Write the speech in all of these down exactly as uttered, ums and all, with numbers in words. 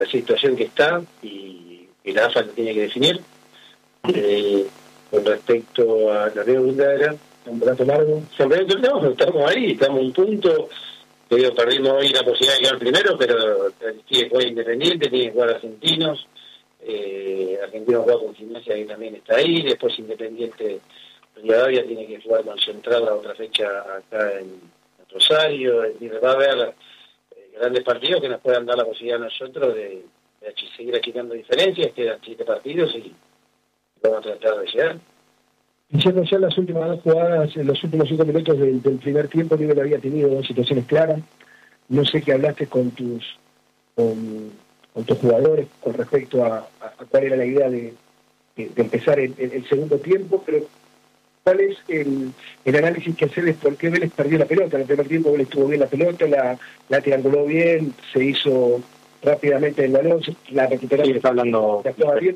la situación que está y, y la A F A lo tiene que definir. Eh, con respecto a la pregunta era campeonato largo, campeonato largo, estamos ahí, estamos en un punto. Te digo, perdimos hoy la posibilidad de quedar primero, pero tiene que jugar Independiente, tiene que jugar Argentinos, eh, Argentinos juega con Gimnasia que también está ahí, después Independiente Rivadavia tiene que jugar con Central la otra fecha acá en Rosario, es decir, va a haber eh, grandes partidos que nos puedan dar la posibilidad a nosotros de, de ach- seguir achicando diferencias, quedan siete partidos y vamos a tratar de llegar. Diciendo ya las últimas dos jugadas, en los últimos cinco minutos del, del primer tiempo, River había tenido dos situaciones claras. No sé qué hablaste con tus con, con tus jugadores con respecto a, a, a cuál era la idea de, de, de empezar el, el, el segundo tiempo, pero ¿cuál es el, el análisis que hacer de por qué Vélez perdió la pelota? En el primer tiempo Vélez tuvo bien la pelota, la, la trianguló bien, se hizo rápidamente el balón, la recuperó. Sí, está hablando. Bien,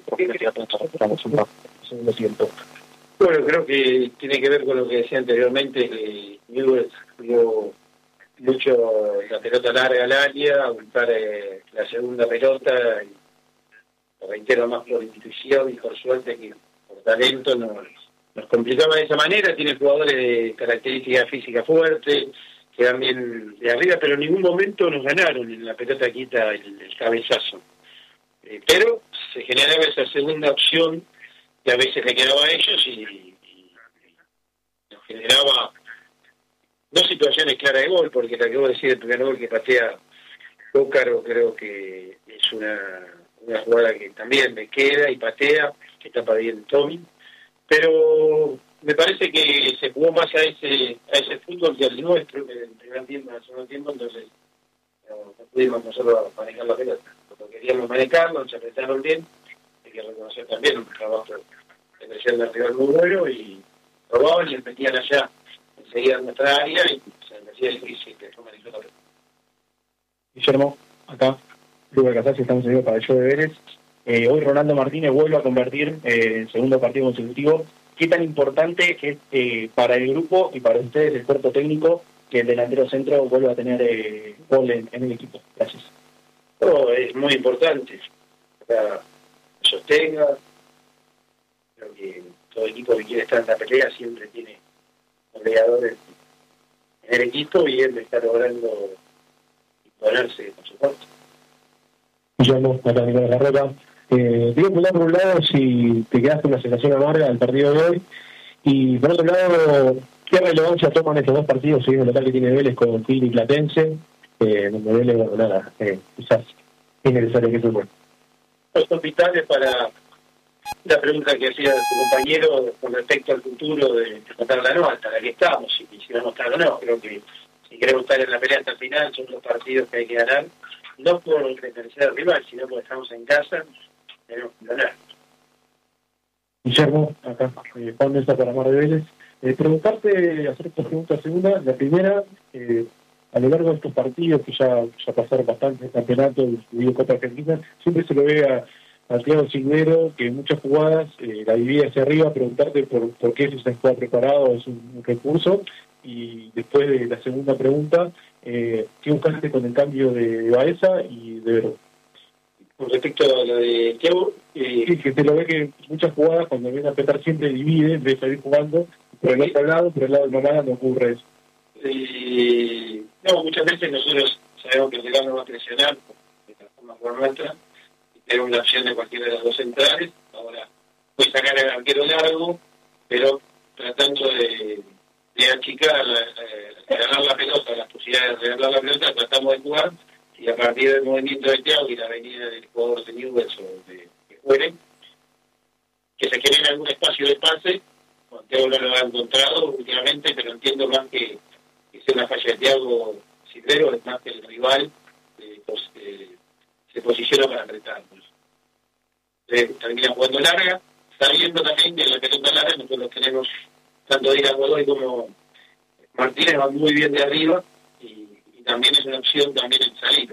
segundo tiempo. Bueno, creo que tiene que ver con lo que decía anteriormente, que Newell's jugó mucho la pelota larga al área, a buscar eh, la segunda pelota, y reitero más por intuición y por suerte que por talento nos, nos complicaba de esa manera. Tiene jugadores de características físicas fuertes, que van bien de arriba, pero en ningún momento nos ganaron en la pelota quita el, el cabezazo. Eh, pero se generaba esa segunda opción que a veces le quedaba a ellos y, y, y nos generaba no situaciones claras de gol, porque la que vos decís del primer gol que patea Cócaro creo que es una, una jugada que también me queda y patea, que tapa bien Tommy, pero me parece que se jugó más a ese a ese fútbol que al nuestro, que en el primer tiempo, en el segundo tiempo, entonces no, no pudimos nosotros manejar la pelota, lo queríamos manejarlo, nos apretaron bien. Hay que reconocer también un trabajo de presión del rival muy bueno y robaban y metían allá enseguida en nuestra área y se me hacía difícil que tome la pelota. Guillermo, acá, Luis Casas, estamos en el pabellón de Vélez. Eh, hoy Ronaldo Martínez vuelve a convertir eh, el segundo partido consecutivo. ¿Qué tan importante es eh, para el grupo y para ustedes, el cuerpo técnico, que el delantero centro vuelva a tener eh, gol en, en el equipo? Gracias. No, es muy importante. Para sostenga, creo que todo equipo que quiere estar en la pelea siempre tiene goleadores en el equipo y él está logrando imponerse, por supuesto. Guillermo, acá Nicolás Garroca. Eh, digo, por un lado, si te quedaste con una sensación amarga del partido de hoy, y por otro lado, ¿qué relevancia toman estos dos partidos, si el local que tiene Vélez con Tigre y Platense? Eh, donde Vélez, bueno, nada, eh, quizás es necesario que fútbol. Los hospitales para la pregunta que hacía tu compañero con respecto al futuro de tratar la no, hasta la que estamos, si quisiéramos estar o no. Creo que si queremos estar en la pelea hasta el final, son los partidos que hay que ganar, no por pertenecer al rival, sino porque estamos en casa, tenemos que ganar. Guillermo, acá, eh, Juan Mesa para Mar de Vélez. Eh, preguntarte, hacer esta pregunta segunda. La primera, eh, a lo largo de estos partidos, que ya, ya pasaron bastante el campeonato, incluido Copa Argentina, siempre se lo ve a, a Thiago Silvero, que en muchas jugadas eh, la divide hacia arriba, preguntarte por, por qué si se está preparado, es un, un recurso. Y después de la segunda pregunta, eh, ¿qué buscaste con el cambio de, de Baeza y de Verón? Con respecto a lo de Thiago, eh, sí, que te lo ve que muchas jugadas cuando viene a apretar siempre divide, en vez de salir jugando por el otro lado, por el lado de Mamada no ocurre eso. eh, no, muchas veces nosotros sabemos que el rival no va a presionar de la forma por nuestra, y tenemos una opción de cualquiera de las dos centrales. Ahora voy a sacar al arquero largo, pero tratando de, de achicar, eh, de ganar la pelota, las posibilidades de ganar la pelota, tratamos de jugar. Y a partir del movimiento de Thiago y la venida del jugador de Newell's o de que fuere, que se genere algún espacio de pase, con Thiago no lo ha encontrado últimamente, pero entiendo más que, que sea una falla de Thiago Silvero, es más que el rival eh, pues, eh, se posiciona para apretarnos. Eh, termina jugando larga, sabiendo también que en la pelota larga nosotros tenemos tanto Díaz Godoy como Martínez, van muy bien de arriba, y también es una opción también en salida.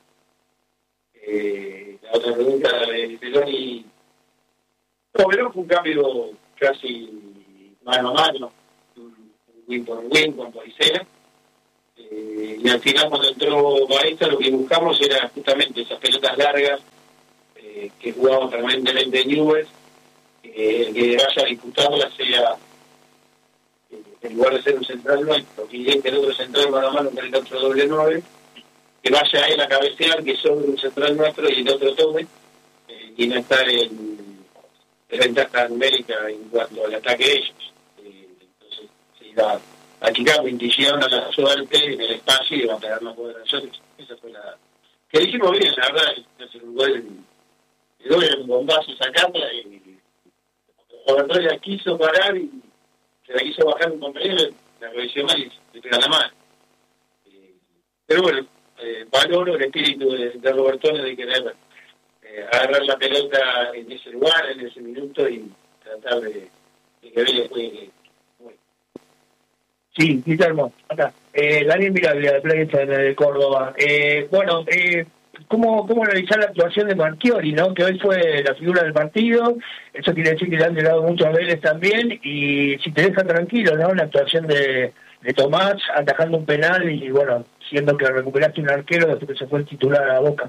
Eh, la otra pregunta de Peloni, no, Verón fue un cambio casi mano a mano, un win por un win con Policena, Eh, y al final, cuando entró Baeza, lo que buscamos era justamente esas pelotas largas eh, que jugaban permanentemente en Newell's, eh, el que vaya a disputarlas sea, eh, en lugar de ser un central nuestro, que llegue el otro central mano a mano con el otro doble nueve, que vaya él a cabecear, que sobre un central nuestro y el otro tome, eh, y no estar en, en ventaja numérica en cuanto al ataque de ellos. Eh, entonces, se iba achicando, intillando la suerte en el espacio y iban a pegar más poder a nosotros. Esa fue la... que le hicimos bien, la verdad, hacer un gol, el gol era un bombazo, sacarla, y Roberto la quiso parar y se la quiso bajar un compañero, la revisó mal y le pega la mano. Eh, pero bueno, Eh, valoro el espíritu de, de Robertone de querer eh, agarrar la pelota en ese lugar, en ese minuto y tratar de, de que Vélez juegue. Bueno. Sí, Guillermo, acá. Eh, Daniel Miraglia, de Plaza de Córdoba. Eh, bueno, eh, ¿cómo, ¿cómo analizar la actuación de Marchiori, ¿no? Que hoy fue la figura del partido? Eso quiere decir que le han llegado mucho a Vélez también, y si te deja tranquilo, ¿no? La actuación de, de Tomás, atajando un penal y, bueno, siendo que recuperaste un arquero después que se fue el titular a Boca.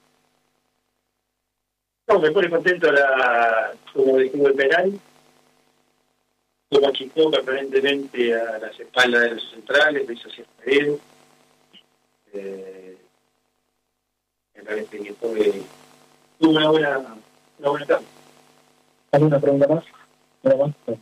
No, me pone contento la, como dijimos, el penal, como achicó permanentemente a las espaldas de los centrales, lo hizo hacia Peredo. Eh, me parece que fue tuvo una buena, una buena etapa. ¿Alguna pregunta más? ¿Nada más? Sí.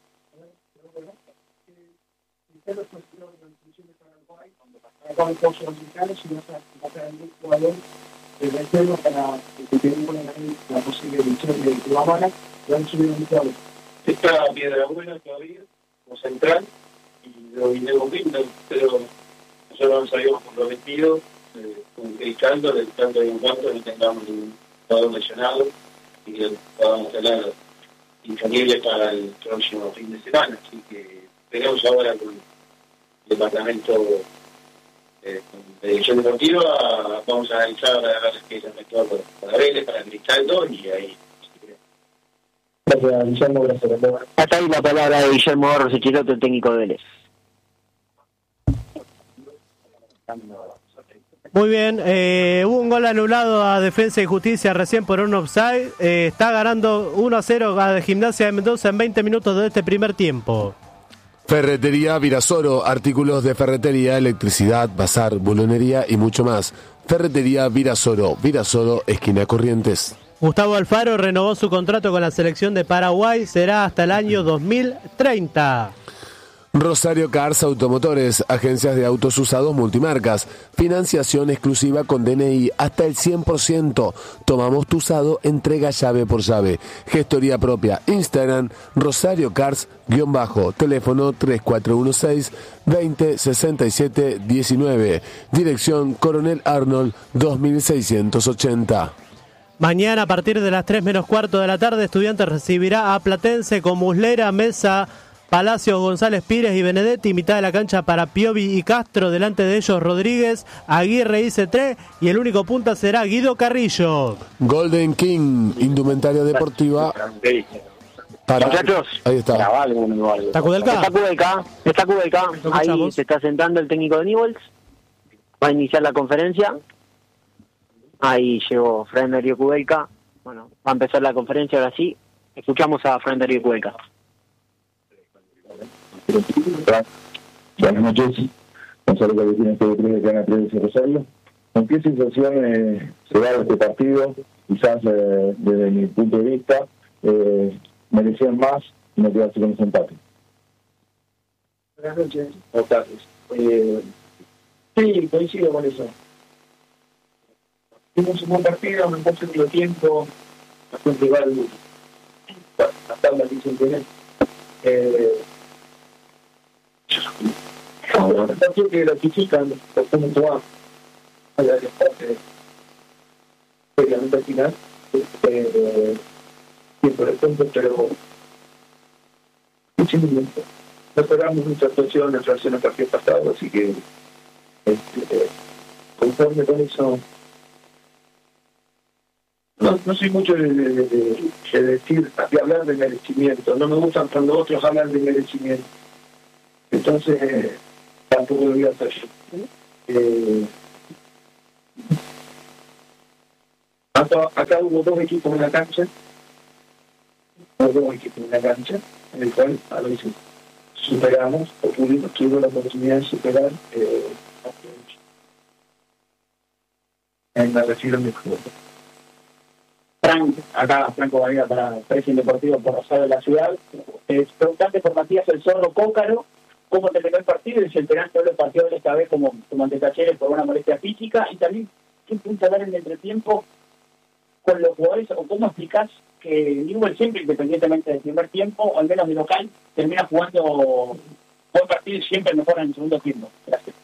Con el curso musical, si no se va a el jugador del externo para que tengan la posible edición de Guamana, lo han subido un jugador. Está Piedra Buena todavía, como central, y lo vinimos viendo, pero nosotros nos habíamos comprometido eh, con Cristiano, de tanto en cuanto no tengamos un jugador lesionado y que podamos tener disponible para el próximo fin de semana. Así que tenemos ahora con el departamento Eh, de dirección deportiva, vamos a analizar las que se han metido para Vélez, para Cristaldo, y ahí. Gracias, Guillermo, gracias. Hasta ahí la palabra de Guillermo Barros Echeloto, el técnico de Vélez. Muy bien, eh, hubo un gol anulado a Defensa y Justicia recién por un offside. Eh, está ganando uno a cero a Gimnasia de Mendoza en veinte minutos de este primer tiempo. Ferretería Virasoro, artículos de ferretería, electricidad, bazar, bulonería y mucho más. Ferretería Virasoro, Virasoro, esquina Corrientes. Gustavo Alfaro renovó su contrato con la selección de Paraguay, será hasta el año dos mil treinta. Rosario Cars Automotores, agencias de autos usados multimarcas, financiación exclusiva con D N I hasta el cien por ciento. Tomamos tu usado, entrega llave por llave. Gestoría propia, Instagram, Rosario Cars, guión bajo, teléfono tres cuatro uno seis, veinte, sesenta y siete, diecinueve. Dirección Coronel Arnold, dos mil seiscientos ochenta. Mañana a partir de las tres menos cuarto de la tarde, Estudiantes recibirá a Platense con Muslera, Mesa, Palacios, González Pires y Benedetti, mitad de la cancha para Piovi y Castro, delante de ellos Rodríguez, Aguirre y C tres, y el único punta será Guido Carrillo. Golden King, indumentaria deportiva. Para... Muchachos, ahí está. ¿Está Kudelka? Está Kudelka, está Kudelka. Ahí se está sentando el técnico de Newell's. Va a iniciar la conferencia. Ahí llegó Fran Darío Kudelka. Bueno, va a empezar la conferencia ahora sí. Escuchamos a Fran Darío Kudelka. Buenas noches, Gonzalo Cabecín, T V tres de Canal tres de Rosario. ¿Con qué sensación eh, se da este partido? Quizás eh, desde mi punto de vista eh, merecían más y no quedarse con ese empate. Buenas noches, buenas tardes. Eh, sí, coincido con eso. Tuvimos un buen partido, un buen segundo tiempo, bastante igual la tabla que siempre eh, la sensación que gratifican por cómo jugamos a la parte obviamente al final eh, siempre el punto, pero muchísimo no esperamos mucha actuación en relación al partido pasado, así que este, conforme con eso no, no soy mucho de, de, de, de decir, de hablar de merecimiento, no me gustan cuando otros hablan de merecimiento. Entonces, tampoco lo voy a hacer yo. Eh, acá, acá hubo dos equipos en la cancha, hubo dos equipos en la cancha, en el cual a veces superamos, o pudimos, tuvimos la oportunidad de superar eh, en la refiero de fútbol. Frank, acá Franco Varela para Presión Deportivo por Rosario de la Ciudad. Eh, preguntante por Matías El Zorro Cócaro, ¿cómo terminó el partido? Y si esperaste el partido de esta vez como, como ante Talleres por una molestia física. Y también, ¿qué punto dar en el entretiempo con los jugadores? ¿O cómo explicás que Newell siempre, independientemente del primer tiempo, o al menos de local, termina jugando buen partido y siempre mejora en el segundo tiempo? Gracias.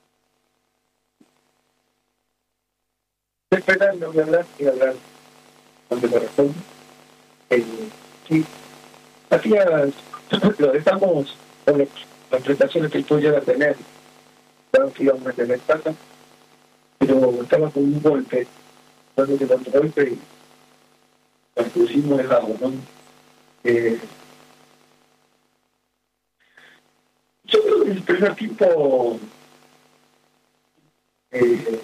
Esperar, no voy a hablar, voy a hablar donde corresponde. Eh, sí, Matías, lo dejamos con las prestaciones que tú llegas a tener, claro que íbamos a tener plata, pero estaba con un golpe, dándose con un golpe y nos pusimos el lado, ¿no? Eh, yo creo que el primer tiempo eh,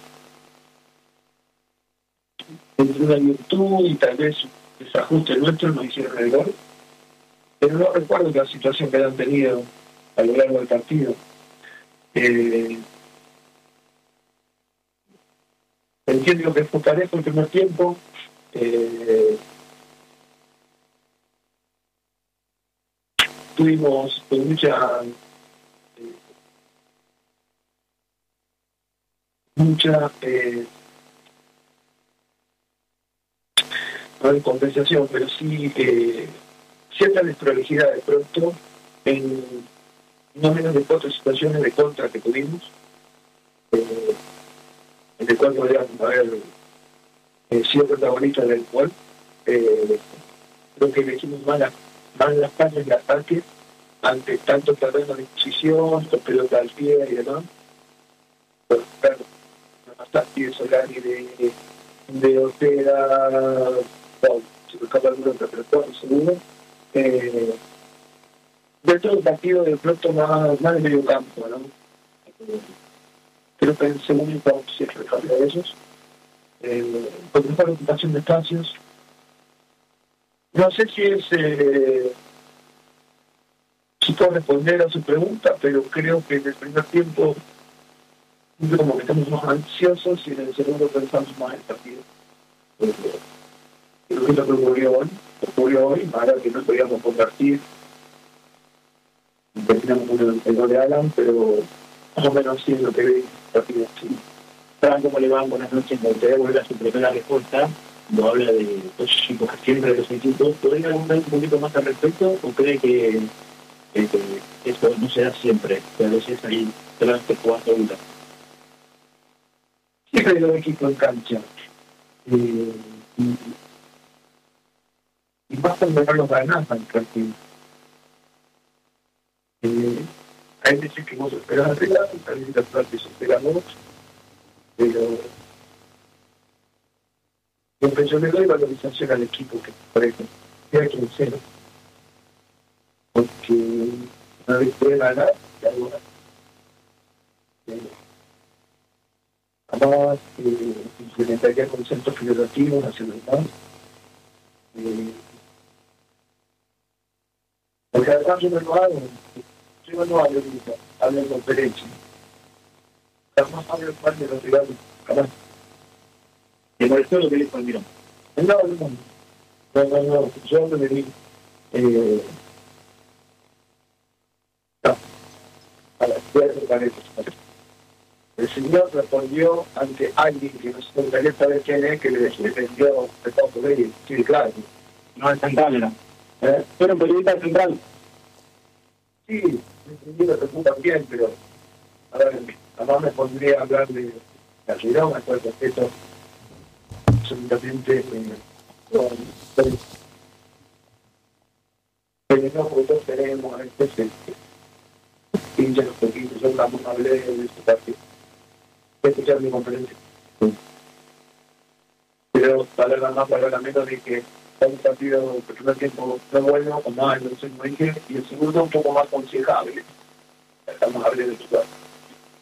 entre una virtud y tal vez desajuste nuestro nos hicieron el gol, pero no recuerdo la situación que han tenido a lo largo del partido. Eh, entiendo que fue parejo el primer tiempo. Eh, tuvimos mucha eh, mucha eh, no hay compensación, pero sí eh, cierta desprolijidad de pronto en no menos de cuatro situaciones de contra que tuvimos, eh, en el cual podríamos haber eh, sido protagonistas del gol. Eh, creo que elegimos mal las, mal las pases de ataque ante tanto terreno de disposición, con pelota al pie y demás. Pero, claro, bastante de Solari, de, de Ortega, no, se me escapa alguna otra, pero todo seguro. Eh, dentro del partido de pronto más, más de medio campo, ¿no? Eh, creo que el segundo estamos siempre cambia de esos. Eh, con mejor ocupación de espacios. No sé si es eh, si puedo responder a su pregunta, pero creo que en el primer tiempo como que estamos más ansiosos y en el segundo pensamos más el partido. Eh, creo que es lo que ocurrió hoy, ocurrió hoy, ahora que no podíamos convertir. Terminamos con el gol de Alan, pero más o menos sí es lo que ve el partido. Sí. Fran, ¿cómo le van? Buenas noches. Me gustaría volver a su primera respuesta. No habla de los chicos que siempre de los equipos. ¿Podría hablar un poquito más al respecto o cree que, que, que esto no se da siempre? Que a veces hay solamente jugar segunda. Siempre hay dos equipos en cancha. Eh, y, y más cuando no los ganás al partido. Eh, hay veces que vos esperás arriba, hay veces que esperamos, pero siempre yo le doy valorización al equipo que por ejemplo sea quien sea, porque una vez puede ganar y algo ganar. Eh, además, eh, implementaría conceptos figurativos hacia los demás. Eh, porque además yo no lo hago, yo no hablo nunca, hablo en conferencia. Jamás hablo mal de los rivales, jamás. ¿Te molestó lo que le dijo el Mirón? No, no, no, no, no, yo no le digo, eh, no, a la izquierda de el señor respondió ante alguien que nos gustaría saber quién es, que le defendió de todo por él, sí, claro. No, el central era. ¿Eh? Era un periodista central. Sí, me lo preocupa bien, pero a ver, además me pondría a hablar de la Girón, a todo el respeto, absolutamente eh, con el enojo que todos tenemos a veces, hinchas los poquitos, yo tampoco hablé de este partido. Voy a escuchar mi conferencia. Pero palabra más, palabra menos de que un partido el primer tiempo no bueno o malo, no sé cómo dije, y el segundo un poco más aconsejable. Estamos hablando de tu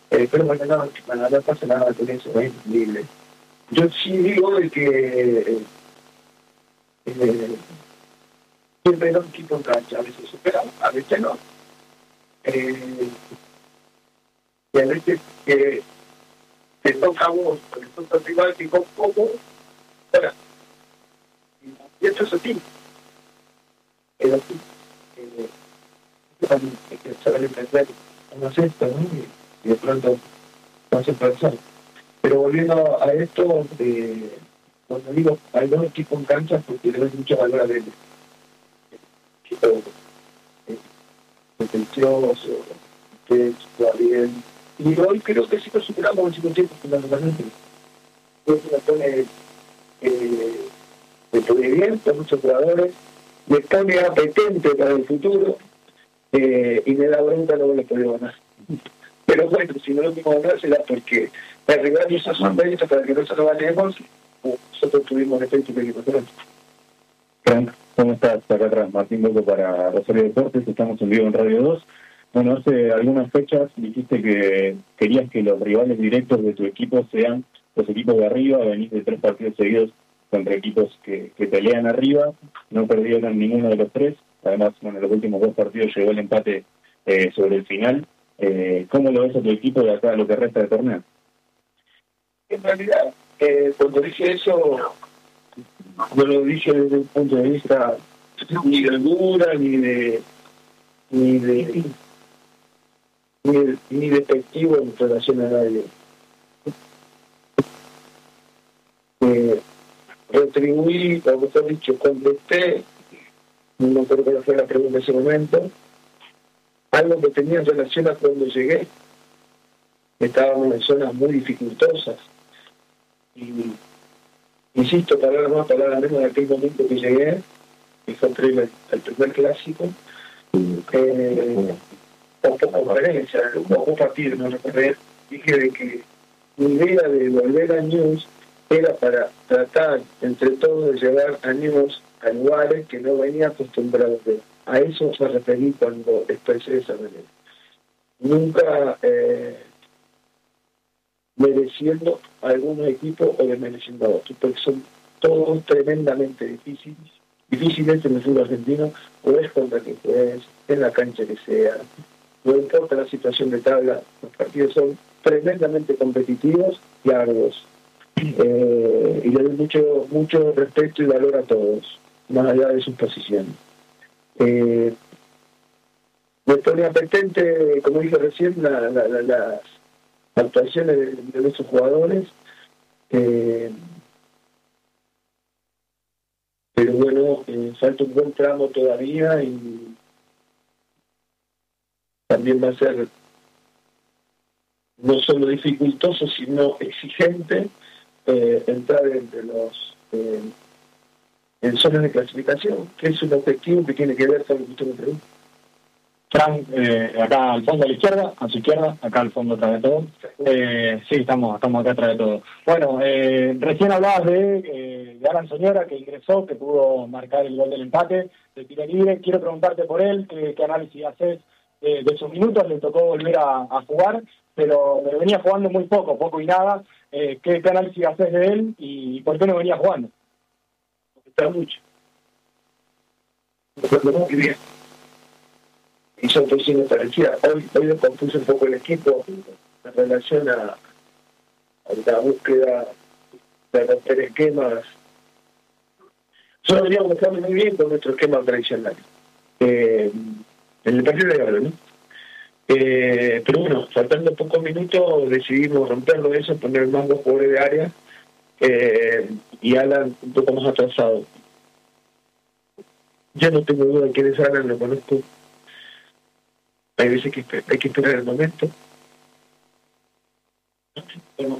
Eh, pero bueno, no, bueno, no pasa nada con eso, es entendible. Yo sí digo de que eh, eh, siempre era un equipo en cancha, a veces superamos, a veces no. Eh, y a veces que te toca a vos, porque toca al rival que con poco, bueno, y esto es así. Es así. Eh, hay que saber entender una cesta, ¿no? Y, y de pronto no se pensar. Pero volviendo a esto, eh, cuando digo hay dos equipos en cancha, porque le doy mucho valor a él. Equipo eh, pretencioso, que juega bien. Y hoy creo que sí lo superamos en el segundo tiempo, fundamentalmente. Creo que la pone, eh, le pone bien con muchos jugadores, le pone apetente para el futuro, eh, y me da bronca no le puedo ganar. Pero bueno, si no lo podemos ganar será porque el rival hizo sus méritos para que nosotros lo valemos, nosotros tuvimos efecto de equipo. Frank, ¿cómo estás? Acá atrás, Martín Boco para Rosario Deportes, estamos en vivo en Radio dos. Bueno, hace algunas fechas dijiste que querías que los rivales directos de tu equipo sean los equipos de arriba, venís de tres partidos seguidos contra equipos que, que pelean arriba, no perdieron ninguno de los tres, además, bueno, en los últimos dos partidos llegó el empate eh, sobre el final. Eh, ¿Cómo lo ves a tu equipo de acá a lo que resta de torneo? En realidad, eh, cuando dije eso, no lo dije desde un punto de vista ni de altura, ni de ni de ni, de, ni despectivo en relación a nadie. Eh, retribuí, o mejor dicho, contesté, no creo que fue la pregunta en ese momento, algo que tenía en relación a cuando llegué. Estábamos en zonas muy dificultosas y insisto, palabras más, palabras menos, de aquel momento que llegué, que fue el, el primer clásico, eh, con poca conferencia, un poco partido, no recorrer, dije de que mi idea de volver a News era para tratar entre todos de llevar a News a lugares que no venía acostumbrados a ver. A eso me referí cuando expresé esa manera. Nunca eh, mereciendo a algunos equipos o desmereciendo a otros, porque son todos tremendamente difíciles, difíciles en el fútbol argentino, o es contra quien juegues, en la cancha que sea, no importa la situación de tabla, los partidos son tremendamente competitivos y arduos. Eh, y le doy mucho, mucho respeto y valor a todos, más allá de sus posiciones. Eh, me pone apetente, como dije recién, la, la, la, las actuaciones de, de nuestros jugadores, eh, pero bueno, eh, falta un buen tramo todavía y también va a ser no solo dificultoso sino exigente eh, entrar entre los eh, en zonas de clasificación, que es un objetivo que tiene que ver con lo que usted me pregunta. Frank, eh, acá al fondo a la izquierda, a su izquierda, acá al fondo atrás de todo. Eh, sí, estamos, estamos acá atrás de todo. Bueno, eh, recién hablabas de, eh, de Alan Soñora, que ingresó, que pudo marcar el gol del empate de tiro libre. Quiero preguntarte por él, qué, qué análisis haces de, de sus minutos. Le tocó volver a, a jugar, pero, pero venía jugando muy poco, poco y nada. Eh, ¿qué, ¿Qué análisis haces de él y por qué no venía jugando? Porque está mucho. Porque muy bien. Y son posiciones parecidas. Hoy, hoy lo compuso un poco el equipo en relación a, a la búsqueda de romper esquemas. Nosotros veníamos jugando muy bien con nuestro esquema tradicional. Eh, en el partido de ahora, ¿no? Eh, pero bueno, faltando pocos minutos decidimos romperlo eso, poner más dos jugadores de área eh, y Alan un poco más atrasado. Yo no tengo duda de quién es Alan, lo conozco. Hay veces que hay que esperar el momento. Bueno,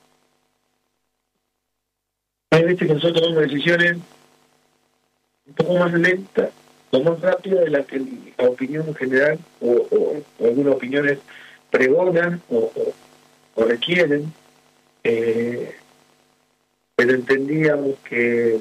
hay veces que nosotros tomamos decisiones un poco más lentas o más rápidas de las que la opinión en general o, o, o algunas opiniones pregonan o, o, o requieren. Eh, pero entendíamos que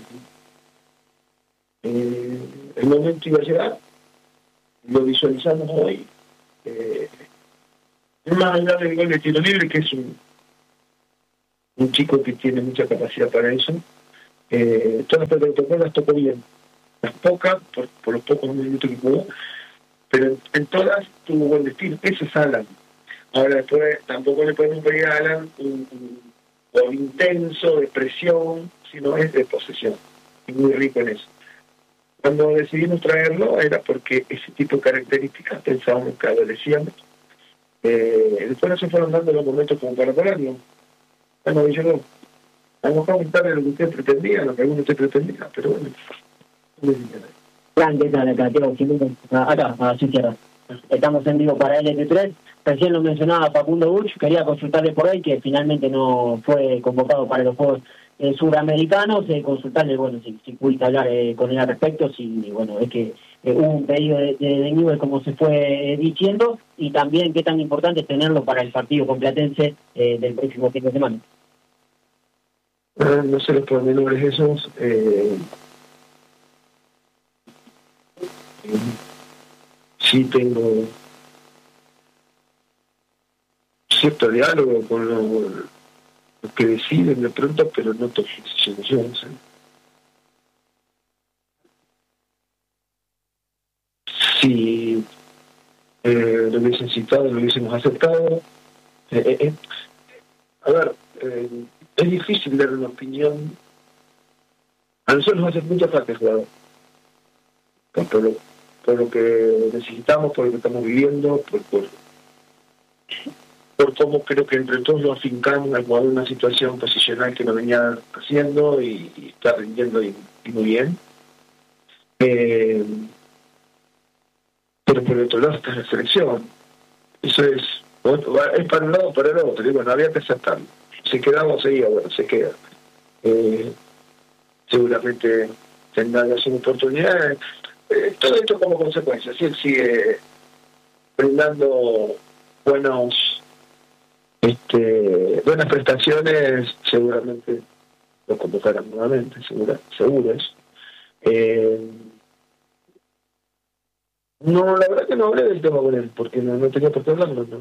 eh, el momento iba a llegar. Lo visualizamos hoy. Eh, más allá del gol de tiro libre, que es un, un chico que tiene mucha capacidad para eso, eh, todas las pelotas las tocó bien. Las pocas, por, por los pocos minutos que jugó, pero en, en todas tuvo buen destino. Ese es Alan. Ahora después tampoco le podemos pedir a Alan un, un gol intenso de presión, sino es de posesión. Es muy rico en eso. Cuando decidimos traerlo era porque ese tipo de características pensábamos que adolecíamos. Eh, después no se fueron dando los momentos como para pararlo. Bueno, yo a lo mejor aumentarle lo que usted pretendía, lo que alguno usted pretendía, pero bueno. Gran, ¿qué tal? Acá, acá, así cierra. Estamos en vivo para L T tres. Recién lo mencionaba Facundo Buch, quería consultarle por ahí, que finalmente no fue convocado para los Juegos eh, Suramericanos, eh, consultarle, bueno, si, si pudiste hablar eh, con él al respecto, si, bueno, es que eh, hubo un pedido de, de, de Newell, como se fue eh, diciendo, y también qué tan importante es tenerlo para el partido con Platense eh, del próximo fin de semana. No, no sé los pormenores esos, eh... sí tengo cierto diálogo con los, los que deciden de pronto, pero no tomo decisiones. ¿eh? Si eh, lo hubiesen citado, lo hubiésemos aceptado. Eh, eh, a ver, eh, es difícil dar una opinión. A nosotros nos hace mucha falta el jugador. Por lo, por lo que necesitamos, por lo que estamos viviendo, por, por, por cómo creo que entre todos lo afincamos al jugador en una situación posicional que no venía haciendo y, y está rindiendo y, y muy bien. Eh, pero por el otro lado está la selección. Eso es, es para un lado o para el otro. Y bueno, había que aceptarlo. Se quedaba o seguía, bueno, se queda. Eh, seguramente tendrá las oportunidades. Eh, todo esto como consecuencia, si él sigue brindando buenos este, buenas prestaciones, seguramente lo convocarán nuevamente, segura, seguro es. Eh, no, la verdad que no hablé del tema con él, porque no, no tenía por qué hablarlo. No.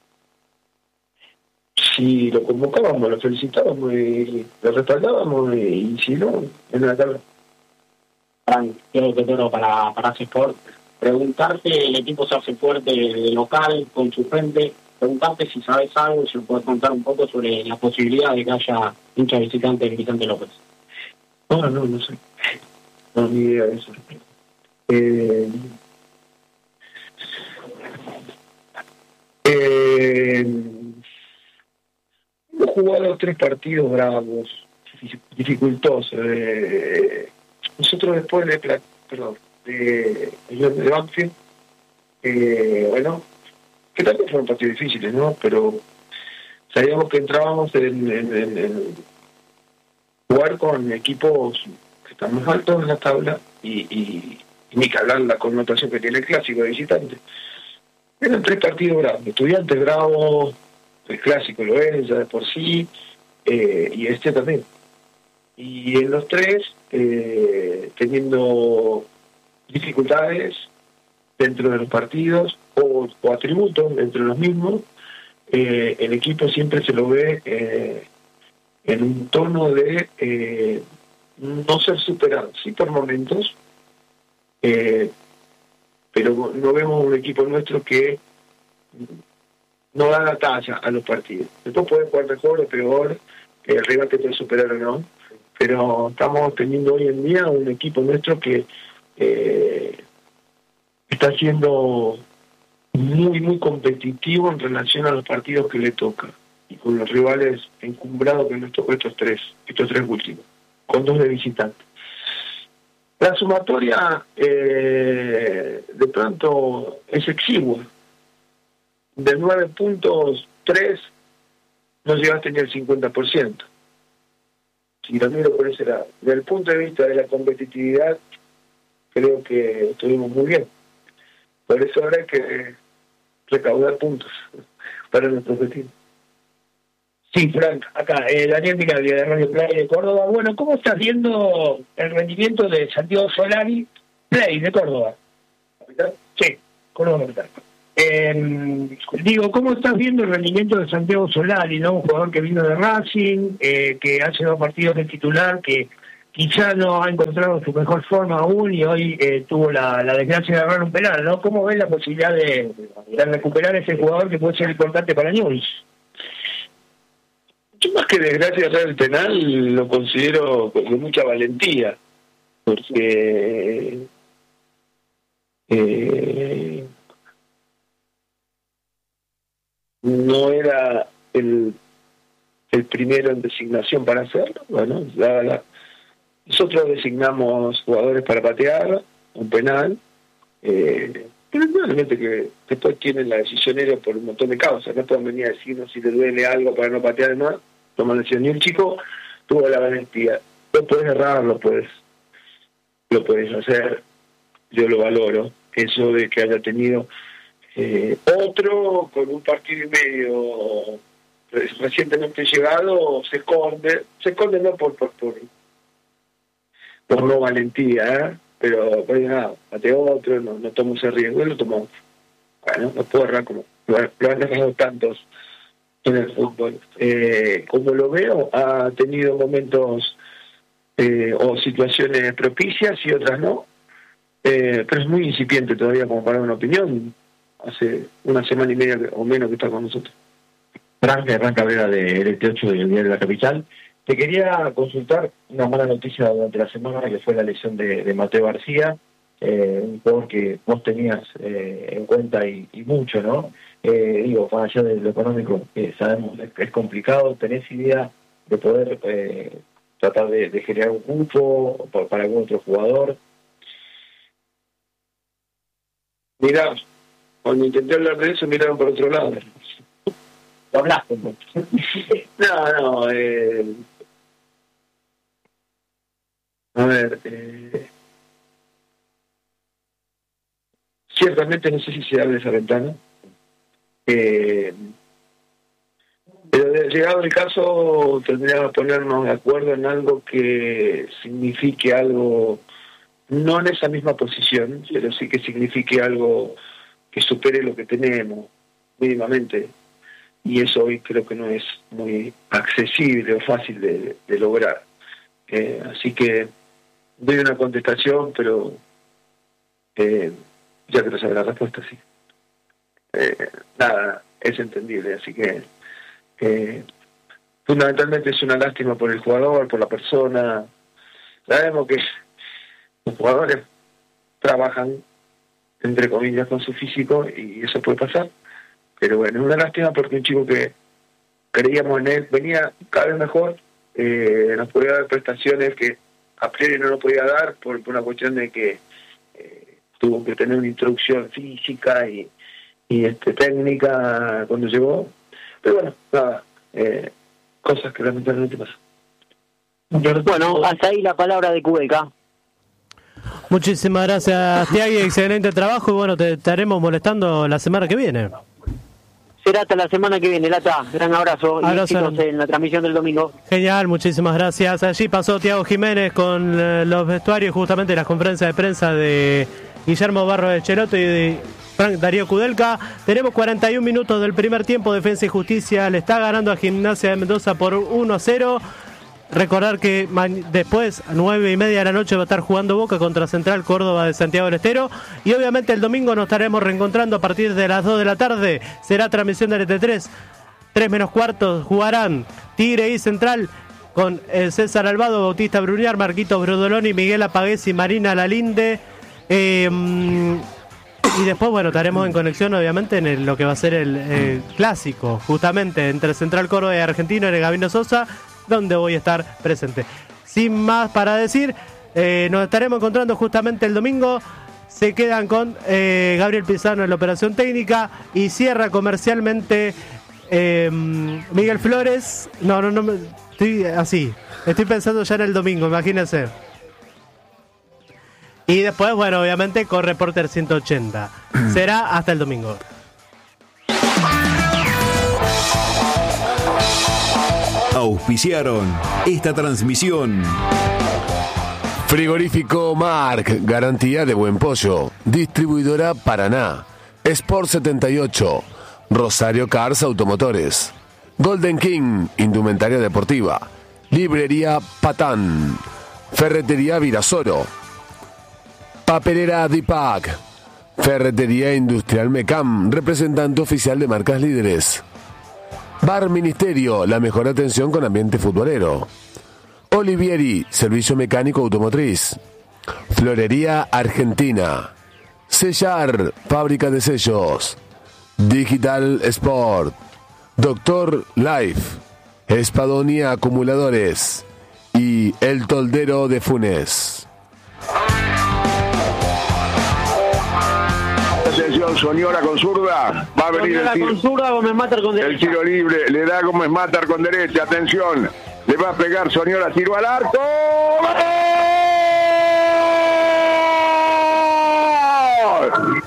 Si lo convocábamos, lo felicitábamos y lo respaldábamos, y, y si no, en la tabla. Quiero que tengo para, para Sport, preguntarte, el equipo se hace fuerte de local, con su frente, preguntarte si sabes algo, si me puedes contar un poco sobre la posibilidad de que haya hincha visitante de Vicente López. No, no, no sé. No, ni idea de eso. Eh, eh, hemos jugado tres partidos bravos, dificultosos. Eh, Nosotros después de, perdón, de, de, de Banfield, eh, bueno, que también fueron partidos difíciles, ¿no? Pero sabíamos que entrábamos en, en, en, en jugar con equipos que están más altos en la tabla y, y, y ni que hablar la connotación que tiene el clásico de visitante. Eran tres partidos bravos, Estudiantes bravo, el clásico lo es ya de por sí, eh, y este también. Y en los tres, eh, teniendo dificultades dentro de los partidos o, o atributos dentro de los mismos, eh, el equipo siempre se lo ve eh, en un tono de eh, no ser superado, sí por momentos, eh, pero no vemos un equipo nuestro que no da la talla a los partidos. Después puede jugar mejor o peor, el rival te puede superar o no, pero estamos teniendo hoy en día un equipo nuestro que eh, está siendo muy, muy competitivo en relación a los partidos que le toca y con los rivales encumbrados que nos tocó estos tres, estos tres últimos, con dos de visitantes. La sumatoria eh, de pronto es exigua. De nueve puntos, tres no llegaste ni el cincuenta por ciento. Si lo miro por ese lado. Desde el punto de vista de la competitividad, creo que estuvimos muy bien. Por eso ahora hay que recaudar puntos para nuestro objetivo. Sí, Frank, acá, eh, Daniel Miraglia de Radio Play de Córdoba. Bueno, ¿cómo estás viendo el rendimiento de Santiago Solari, Play de Córdoba? ¿Capital? Sí, Córdoba Capital. Eh, digo, ¿cómo estás viendo el rendimiento de Santiago Solari, ¿no? Un jugador que vino de Racing, eh, que hace dos partidos de titular, que quizá no ha encontrado su mejor forma aún y hoy eh, tuvo la, la desgracia de agarrar un penal, ¿no? ¿Cómo ves la posibilidad de, de recuperar ese jugador que puede ser importante para Newell's? Yo más que desgracia de el penal lo considero con mucha valentía, porque eh, no era el, el primero en designación para hacerlo. Bueno, la, la, nosotros designamos jugadores para patear un penal, eh, pero realmente que después tienen la decisión ellos por un montón de causas. No pueden venir a decirnos si le duele algo para no patear más, toman la decisión. Y un chico tuvo la valentía. Lo puedes errar, lo puedes, lo puedes hacer. Yo lo valoro. Eso de que haya tenido eh, otro con un partido y medio recientemente llegado, se esconde, se esconde no por por por, por no valentía, ¿eh? Pero pues nada, pateó otro, no, no tomó ese riesgo, él lo tomó. Bueno, no puedo errar como lo, lo han dejado tantos en el fútbol. Eh, como lo veo, ha tenido momentos eh, o situaciones propicias y otras no, eh, pero es muy incipiente todavía como para una opinión. Hace una semana y media o menos que está con nosotros. Frank, Hernán Cabrera de L T ocho del Diario de la Capital. Te quería consultar una mala noticia durante la semana, que fue la lesión de, de Mateo García, eh, un jugador que vos tenías eh, en cuenta y, y mucho, ¿no? Eh, digo, más allá de lo económico, que sabemos es, es complicado. ¿Tenés idea de poder eh, tratar de, de generar un cupo para, para algún otro jugador? Mirá, cuando intenté hablar de eso miraron por otro lado. ¿Lo hablaste mucho? No, no, eh... a ver, eh... ciertamente no sé si se abre esa ventana, eh... pero de, llegado el caso tendríamos que ponernos de acuerdo en algo que signifique algo, no en esa misma posición, pero sí que signifique algo que supere lo que tenemos mínimamente, y eso hoy creo que no es muy accesible o fácil de, de lograr. Eh, así que doy una contestación, pero eh, ya quiero saber la respuesta, sí. Eh, nada, es entendible, así que eh, fundamentalmente es una lástima por el jugador, por la persona. Sabemos que los jugadores trabajan, entre comillas, con su físico y eso puede pasar. Pero bueno, es una lástima porque un chico que creíamos en él venía cada vez mejor, eh, nos podía dar prestaciones que a priori no nos podía dar por, por una cuestión de que eh, tuvo que tener una introducción física y, y este técnica cuando llegó. Pero bueno, nada, eh, cosas que lamentablemente pasan. Bueno, hasta ahí la palabra de Cubeca. Muchísimas gracias, Tiagui, excelente trabajo y bueno, te estaremos molestando la semana que viene. Será hasta la semana que viene, Lata. Gran abrazo, abrazo y éxitos en la transmisión del domingo. Genial, muchísimas gracias. Allí pasó Tiago Jiménez con eh, los vestuarios, justamente las conferencias de prensa de Guillermo Barros de Cheloto y de Frank Darío Kudelka. Tenemos cuarenta y un minutos del primer tiempo. Defensa y Justicia le está ganando a Gimnasia de Mendoza por uno a cero. Recordar que después, a nueve y media de la noche, va a estar jugando Boca contra Central Córdoba de Santiago del Estero. Y obviamente el domingo nos estaremos reencontrando a partir de las dos de la tarde. Será transmisión del E T tres. tres menos cuartos jugarán Tigre y Central con eh, César Albado, Bautista Bruñar, Marquitos Brodoloni, Miguel Apagués y Marina Lalinde. Eh, y después, bueno, estaremos en conexión, obviamente, en el, lo que va a ser el eh, clásico, justamente entre Central Córdoba y Argentino, en el Gabino Sosa, donde voy a estar presente. Sin más para decir, eh, nos estaremos encontrando justamente el domingo. Se quedan con eh, Gabriel Pizarro en la operación técnica y cierra comercialmente eh, Miguel Flores. No, no, no, estoy así. Estoy pensando ya en el domingo, imagínense. Y después, bueno, obviamente con Reporter ciento ochenta. Será hasta el domingo. Auspiciaron esta transmisión. Frigorífico Marc, garantía de buen pollo. Distribuidora Paraná. Sport setenta y ocho, Rosario Cars Automotores, Golden King, Indumentaria Deportiva, Librería Patán, Ferretería Virasoro, Papelera Dipac, Ferretería Industrial Mecam, representante oficial de marcas líderes, Bar Ministerio, la mejor atención con ambiente futbolero, Olivieri, servicio mecánico automotriz, Florería Argentina, Sellar, fábrica de sellos, Digital Sport, Doctor Life, Espadonia Acumuladores y El Toldero de Funes. Atención, Soñora con zurda, va a venir el tiro, con zurda, Gómez Matar con derecha. El tiro libre, le da Gómez Matar con derecha, atención, le va a pegar Soñora, tiro al arco. ¡Gol!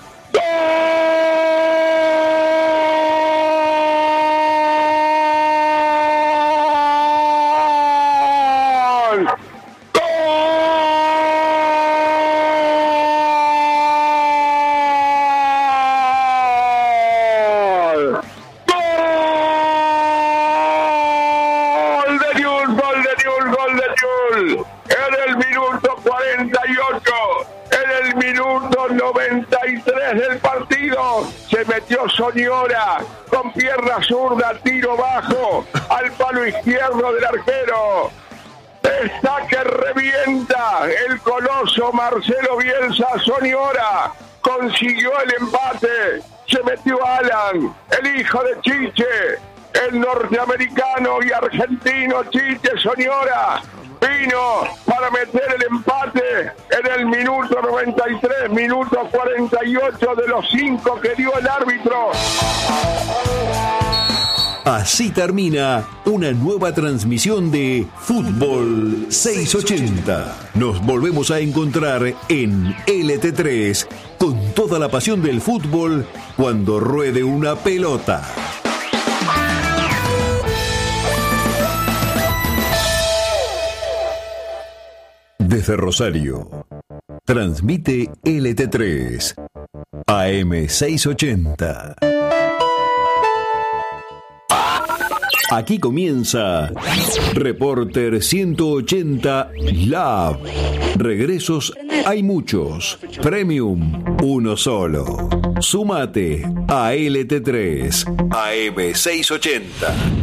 Del partido se metió Soñora con pierna zurda, tiro bajo al palo izquierdo del arquero. Está que revienta el coloso Marcelo Bielsa. Soñora consiguió el empate, se metió Alan, el hijo de Chiche, el norteamericano y argentino Chiche Soñora. Vino para meter el empate en el minuto noventa y tres, minuto cuarenta y ocho de los cinco que dio el árbitro. Así termina una nueva transmisión de Fútbol seiscientos ochenta. Nos volvemos a encontrar en L T tres con toda la pasión del fútbol cuando ruede una pelota. Desde Rosario, transmite L T tres, A M seiscientos ochenta. Aquí comienza Reporter ciento ochenta Lab. Regresos hay muchos, Premium uno solo. Súmate a L T tres, A M seiscientos ochenta.